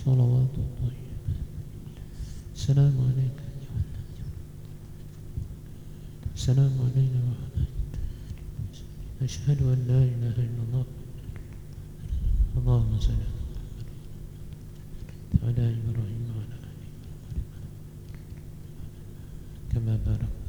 صلوات طيبة. السلام عليك أيها النبي. السلام علينا وعلى أشهد أن لا إله إلا الله. اللهم صل على إبراهيم وعلى آل إبراهيم كما باركت